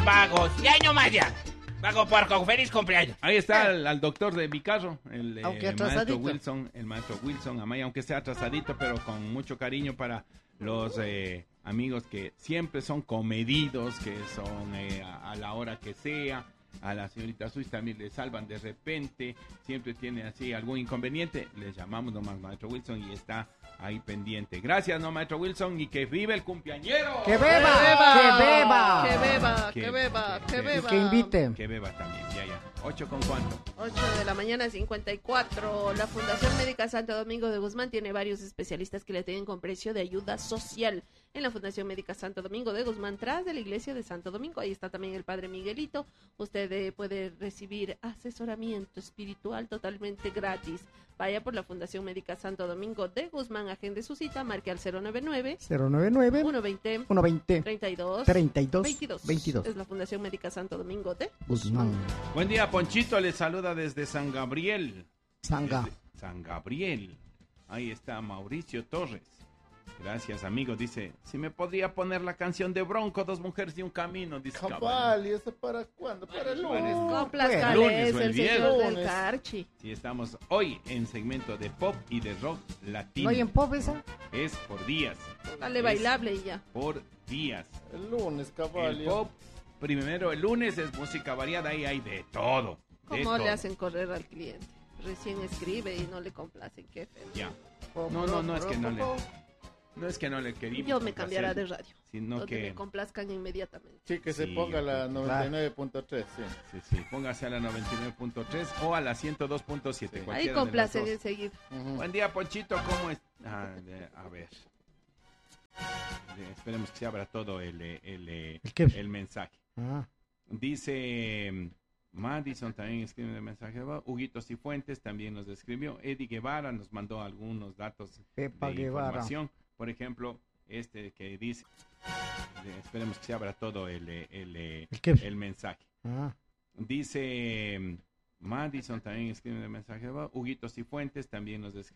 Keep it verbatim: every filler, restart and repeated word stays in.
vagos. Y ahí nomás ya. Vago porco, feliz cumpleaños. Ahí está el, al doctor de mi carro, el, Aunque eh, maestro atrasadito. Wilson, el maestro Wilson Amaya, aunque sea atrasadito, pero con mucho cariño para los eh, amigos que siempre son comedidos, que son eh, a, a la hora que sea. A la señorita Suiz también le salvan de repente, siempre tiene así algún inconveniente, les llamamos nomás maestro Wilson y está ahí pendiente. Gracias, no maestro Wilson, y que vive el cumpleañero. ¡Que beba! ¡Que beba! Que beba, Que- que beba, que- que que- beba. Que invite. Que beba también, ya, ya. ¿Ocho con cuánto? ocho de la mañana, cincuenta y cuatro. La Fundación Médica Santo Domingo de Guzmán tiene varios especialistas que le tienen con precio de ayuda social. En la Fundación Médica Santo Domingo de Guzmán, tras de la iglesia de Santo Domingo. Ahí está también el Padre Miguelito. Usted eh, puede recibir asesoramiento espiritual totalmente gratis. Vaya por la Fundación Médica Santo Domingo de Guzmán, agende su cita, marque al cero noventa y nueve, cero noventa y nueve, ciento veinte, ciento veinte, treinta y dos, treinta y dos, veintidós. veintidós. Es la Fundación Médica Santo Domingo de Guzmán. Buen día, Ponchito, les saluda desde San Gabriel. Sanga. Desde San Gabriel. Ahí está Mauricio Torres. Gracias, amigo. Dice, si me podría poner la canción de Bronco, Dos Mujeres y un Camino. Dice Cabal. Cabal, ¿y eso para cuándo? Para el lunes. Coplas Bueno, Calés, lunes o el el señor viernes. del Lunes. Carchi. Sí, estamos hoy en segmento de pop y de rock latino. ¿No hay en pop esa? Es por días. Dale Es bailable y ya. Por días. El lunes, cabal. El ya. pop, primero el lunes es música variada, ahí hay de todo. de ¿Cómo le todo. hacen correr al cliente? Recién escribe y no le complacen, qué feo. Ya. No, no, no es que no le... No es que no le quería. Yo me cambiara de radio. Sino Donde que... me complazcan inmediatamente. Sí, que se Sí, ponga la porque- noventa y nueve punto tres, sí. Sí, sí, póngase a la noventa y nueve punto tres o a la ciento dos punto siete. Ahí cualquiera de las complacen dos. enseguida. Ujú. Buen día, Ponchito, ¿cómo es? Ah, de- a ver. De- esperemos que se abra todo el, eh, el, eh, ¿El qué? el mensaje. Ah. Dice mm, Madison también escribe el mensaje. Huguito Cifuentes también nos escribió. Eddie Guevara nos mandó algunos datos Pepa de Guevara. información. Por ejemplo, este que dice, de- esperemos que se abra todo el, eh, el, eh, ¿El qué? el mensaje. Ah. Dice mm, Madison también escribe el mensaje. Huguito Cifuentes también nos escribe.